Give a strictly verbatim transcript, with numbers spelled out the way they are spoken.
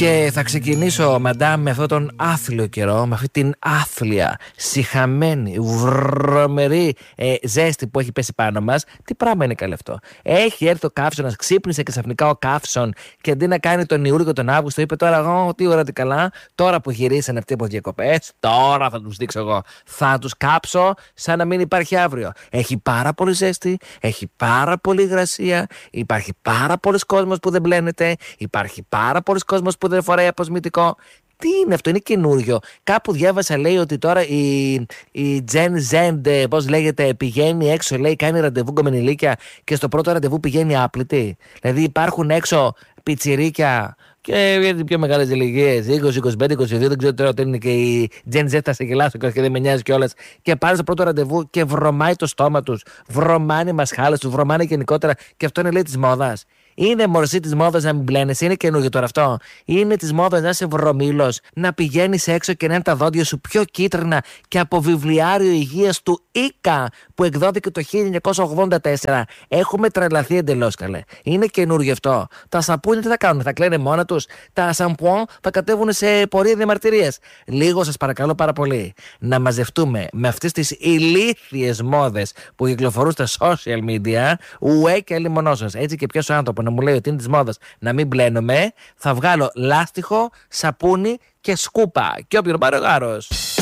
Και θα ξεκινήσω, μαντάμ, με αυτόν τον άθλιο καιρό, με αυτή την άθλια, σιχαμένη, βρωμερή ε, ζέστη που έχει πέσει πάνω μας. Τι πράγμα είναι καλέ αυτό? Έχει έρθει ο καύσωνας, ξύπνησε και ξαφνικά ο καύσων και αντί να κάνει τον Ιούλιο και τον Αύγουστο, είπε τώρα εγώ, τι ώρα τι καλά, τώρα που γυρίσανε αυτοί από διακοπές, τώρα θα τους δείξω εγώ. Θα τους κάψω σαν να μην υπάρχει αύριο. Έχει πάρα πολύ ζέστη, έχει πάρα πολύ υγρασία, υπάρχει πάρα πολλοί κόσμος που δεν μπλένεται, υπάρχει πάρα πολλοί κόσμος που δεν φοράει αποσμητικό. Τι είναι αυτό, είναι καινούριο? Κάπου διάβασα, λέει, ότι τώρα η, η Gen Z, πώς λέγεται, πηγαίνει έξω, λέει, κάνει ραντεβού γκομενηλίκια και στο πρώτο ραντεβού πηγαίνει άπλητη. Δηλαδή υπάρχουν έξω πιτσιρίκια και για τις πιο μεγάλες ηλικίες, είκοσι, είκοσι πέντε, είκοσι δύο, δεν ξέρω τώρα ότι είναι και η Gen Z, θα σε γελάσω και δεν με νοιάζει κιόλας. Και πάνε στο πρώτο ραντεβού και βρωμάει το στόμα τους, βρωμάνε οι μασχάλες τους, βρωμάνε γενικότερα, και αυτό είναι, λέει, της μόδας. Είναι μορσή της μόδας να μην μπλένεσαι? Είναι καινούργιο τώρα αυτό? Είναι της μόδας να είσαι βρωμήλος, να πηγαίνεις έξω και να είναι τα δόντια σου πιο κίτρινα και από βιβλιάριο υγείας του Ίκα που εκδόθηκε το χίλια εννιακόσια ογδόντα τέσσερα? Έχουμε τρελαθεί εντελώς, καλέ. Είναι καινούργιο αυτό? Τα σαπούνια τι θα κάνουν? Θα κλαίνε μόνα τους? Τα σαμπουάν θα κατέβουν σε πορεία διαμαρτυρίας? Λίγο σας παρακαλώ πάρα πολύ να μαζευτούμε με αυτές τις ηλίθιες μόδες που κυκλοφορούν στα social media. Ουέ και λιμονόσος. Έτσι και ποιος άνθρωπο να μου λέει ότι είναι της μόδας να μην μπλένομαι, θα βγάλω λάστιχο, σαπούνι και σκούπα. Και όποιον πάρει ο γάρος.